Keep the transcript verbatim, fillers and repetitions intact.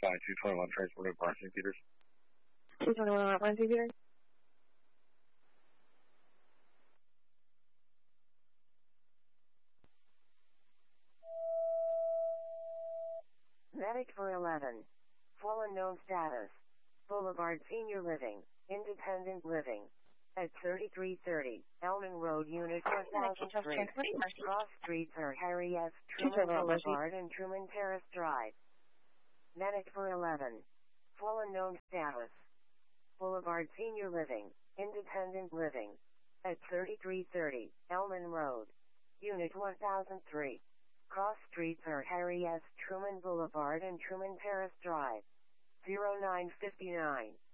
by two twenty-one transport to Bar Saint Peters. two twenty-one at Bar Saint Peters. Medic for eleven. Full unknown status. Boulevard Senior Living, Independent Living. At thirty-three thirty, Elman Road, Unit one thousand three. Cross streets are Harry S. Truman Boulevard and Truman Terrace Drive. Medic for eleven. Full unknown status. Boulevard Senior Living, Independent Living. At thirty-three thirty, Elman Road, Unit one thousand three. Cross streets are Harry S. Truman Boulevard and Truman Terrace Drive. zero nine fifty-nine.